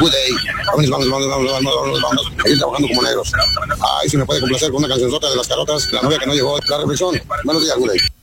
Good Day. Vamos. Seguir trabajando como negros. Ay, si me puede complacer con una cancionzota de las Carotas, la novia que no llegó. La reflexión. Buenos días, Good Day.